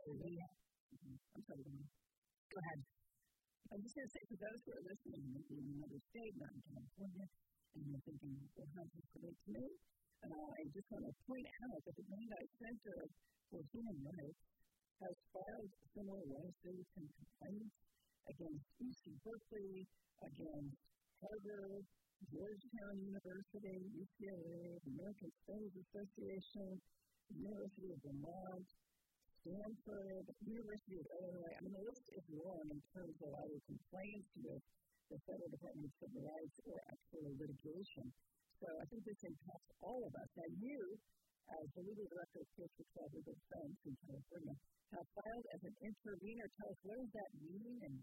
I'm sorry, go ahead. I was just going to say, for those who are listening in another state, not in California, and you're thinking, well, how does this relate to me? I just want to point out that the Brandeis Center for Human Rights has filed similar lawsuits and complaints against UC Berkeley, against Harvard, Georgetown University, UCLA, the American Studies Association, the University of Vermont, Stanford, University of Illinois. I mean, the list is long in terms of either complaints with the Federal Department of Civil Rights or actual litigation. So I think this impacts all of us. Now, you, as the legal director of Case for Child Legal Defense in California, have filed as an intervener. Tell us, what does that mean, and